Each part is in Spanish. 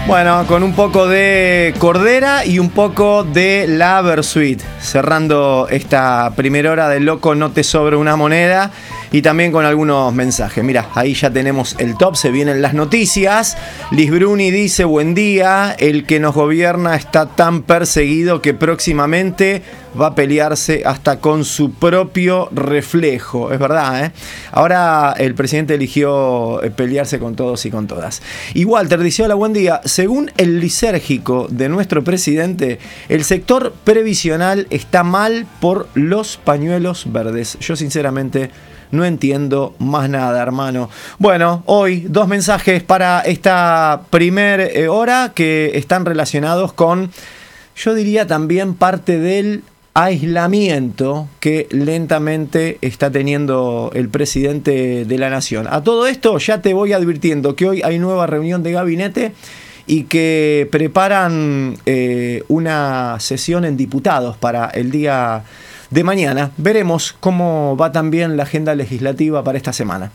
Bueno, con un poco de Cordera y un poco de la Versuit, cerrando esta primera hora de Loco No Te Sobra Una Moneda, y también con algunos mensajes. Mira, ahí ya tenemos el top, se vienen las noticias. Liz Bruni dice: buen día, el que nos gobierna está tan perseguido que próximamente va a pelearse hasta con su propio reflejo. Es verdad, ¿eh? Ahora el presidente eligió pelearse con todos y con todas. Y Walter dice: hola, buen día. Según el lisérgico de nuestro presidente, el sector previsional está mal por los pañuelos verdes. Yo sinceramente no entiendo más nada, hermano. Bueno, hoy 2 mensajes para esta primera hora que están relacionados con, yo diría, también parte del aislamiento que lentamente está teniendo el presidente de la nación. A todo esto ya te voy advirtiendo que hoy hay nueva reunión de gabinete y que preparan una sesión en diputados para el día de mañana. Veremos cómo va también la agenda legislativa para esta semana.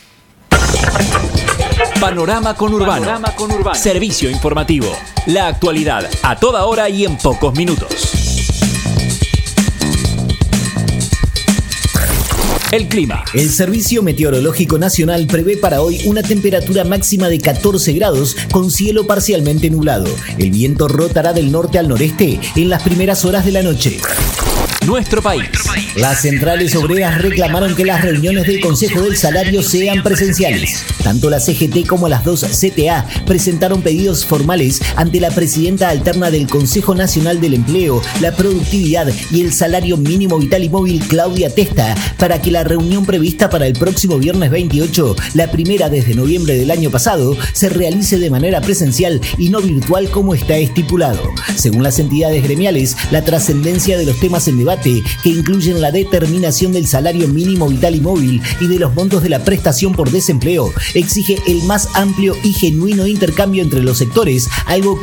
Panorama Conurbano. Servicio informativo. La actualidad a toda hora y en pocos minutos. El clima. El Servicio Meteorológico Nacional prevé para hoy una temperatura máxima de 14 grados con cielo parcialmente nublado. El viento rotará del norte al noreste en las primeras horas de la noche. Nuestro país. Las centrales obreras reclamaron que las reuniones del Consejo del Salario sean presenciales. Tanto la CGT como las 2 CTA presentaron pedidos formales ante la presidenta alterna del Consejo Nacional del Empleo, la Productividad y el Salario Mínimo Vital y Móvil, Claudia Testa, para que la reunión prevista para el próximo viernes 28, la primera desde noviembre del año pasado, se realice de manera presencial y no virtual como está estipulado. Según las entidades gremiales, la trascendencia de los temas en debate, que incluyen la determinación del salario mínimo vital y móvil y de los montos de la prestación por desempleo, exige el más amplio y genuino intercambio entre los sectores, algo